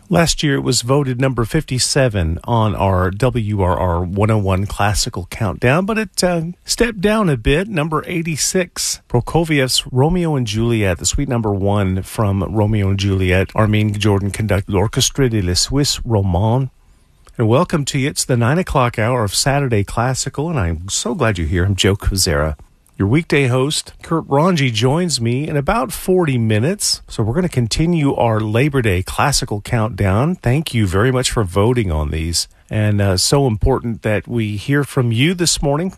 Last year, it was voted number 57 on our WRR 101 Classical Countdown, but it stepped down a bit. Number 86, Prokofiev's Romeo and Juliet, the suite number 1 from Romeo and Juliet. Armin Jordan conducted l'Orchestre de la Suisse Romande. And welcome to you. It's the 9 o'clock hour of Saturday Classical, and I'm so glad you're here. I'm Joe Kozera. Your weekday host, Kurt Ranji, joins me in about 40 minutes. So we're going to continue our Labor Day Classical Countdown. Thank you very much for voting on these. And so important that we hear from you this morning.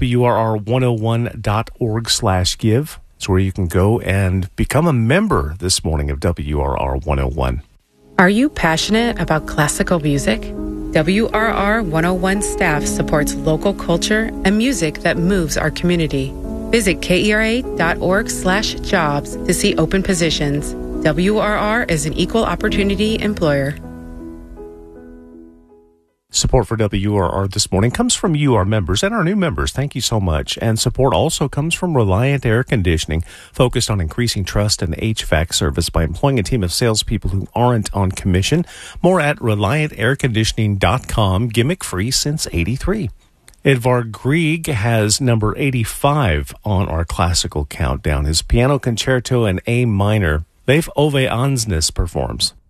WRR101.org/give. It's where you can go and become a member this morning of WRR 101. Are you passionate about classical music? WRR 101 staff supports local culture and music that moves our community. Visit kera.org/jobs to see open positions. WRR is an equal opportunity employer. Support for WRR this morning comes from you, our members, and our new members. Thank you so much. And support also comes from Reliant Air Conditioning, focused on increasing trust in HVAC service by employing a team of salespeople who aren't on commission. More at ReliantAirConditioning.com, gimmick-free since '83. Edvard Grieg has number 85 on our classical countdown. His piano concerto in A minor, Leif Ove Ansnes performs.